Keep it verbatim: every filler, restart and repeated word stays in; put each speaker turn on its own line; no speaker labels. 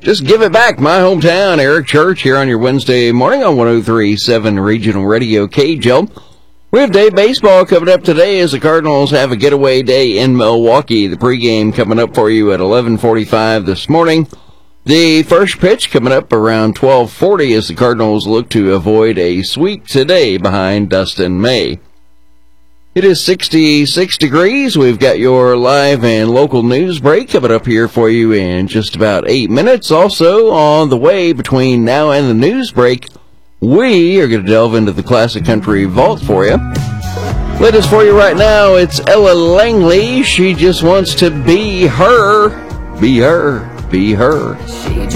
Just give it back, my hometown. Eric Church here on your Wednesday morning on one oh three point seven Regional Radio K J O. We have day baseball coming up today as the Cardinals have a getaway day in Milwaukee. The pregame coming up for you at eleven forty-five this morning. The first pitch coming up around twelve forty as the Cardinals look to avoid a sweep today behind Dustin May. It is sixty-six degrees. We've got your live and local news break coming up here for you in just about eight minutes. Also on the way between now and the news break, we are going to delve into the Classic Country Vault for you. Latest for you right now, it's Ella Langley. She just wants to be her. Be her. Be her.